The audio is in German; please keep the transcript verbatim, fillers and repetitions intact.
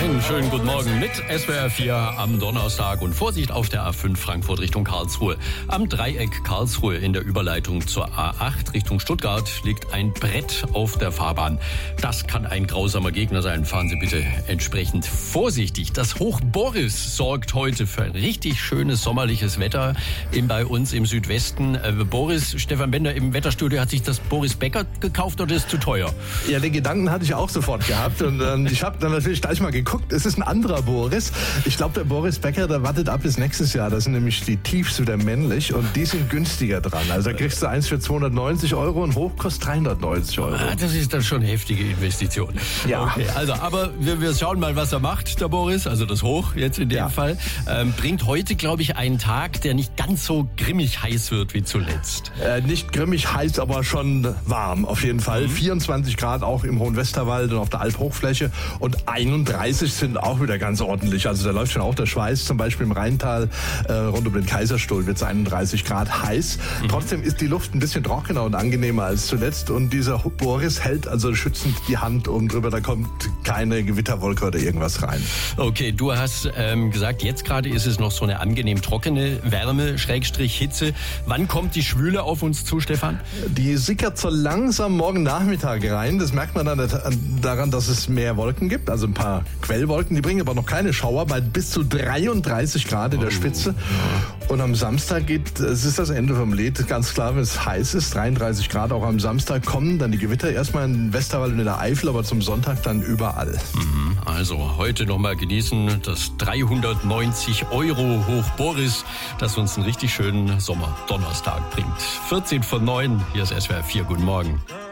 Einen schönen guten Morgen mit S W R vier am Donnerstag und Vorsicht auf der A fünf Frankfurt Richtung Karlsruhe. Am Dreieck Karlsruhe in der Überleitung zur A acht Richtung Stuttgart liegt ein Brett auf der Fahrbahn. Das kann ein grausamer Gegner sein. Fahren Sie bitte entsprechend vorsichtig. Das Hoch Boris sorgt heute für ein richtig schönes sommerliches Wetter in, bei uns im Südwesten. Äh, Boris, Stefan Bender im Wetterstudio, hat sich das Boris Becker gekauft oder ist es zu teuer? Ja, den Gedanken hatte ich auch sofort gehabt und ähm, ich habe dann natürlich gleich mal geguckt. Es ist ein anderer Boris. Ich glaube, der Boris Becker, der wartet ab bis nächstes Jahr. Das sind nämlich die Tiefs wieder männlich und die sind günstiger dran. Also da kriegst du eins für zweihundertneunzig Euro und hoch kostet dreihundertneunzig Euro. Ah, das ist dann schon eine heftige Investition. Ja. Okay, also, aber wir, wir schauen mal, was er macht, der Boris, also das Hoch jetzt in dem Ja. Fall. Ähm, bringt heute, glaube ich, einen Tag, der nicht ganz so grimmig heiß wird wie zuletzt. Äh, nicht grimmig heiß, aber schon warm auf jeden Fall. Mhm. vierundzwanzig Grad auch im Hohen Westerwald und auf der Alphochfläche und einunddreißig sind auch wieder ganz ordentlich. Also da läuft schon auch der Schweiß, zum Beispiel im Rheintal äh, rund um den Kaiserstuhl wird es einunddreißig Grad heiß. Mhm. Trotzdem ist die Luft ein bisschen trockener und angenehmer als zuletzt und dieser Boris hält also schützend die Hand oben drüber, da kommt keine Gewitterwolke oder irgendwas rein. Okay, du hast ähm, gesagt, jetzt gerade ist es noch so eine angenehm trockene Wärme, Schrägstrich Hitze. Wann kommt die Schwüle auf uns zu, Stefan? Die sickert so langsam morgen Nachmittag rein. Das merkt man dann daran, dass es mehr Wolken gibt, also ein paar Quellwolken, die bringen aber noch keine Schauer bei bis zu dreiunddreißig Grad in der Spitze. Und am Samstag geht, es ist das Ende vom Lied, ganz klar, wenn es heiß ist, dreiunddreißig Grad auch am Samstag kommen dann die Gewitter erstmal in Westerwald und in der Eifel, aber zum Sonntag dann überall. Also heute nochmal genießen das dreihundertneunzig Euro Hoch Boris, das uns einen richtig schönen Sommer-Donnerstag bringt. vierzehn von neun, hier ist S W R vier, guten Morgen.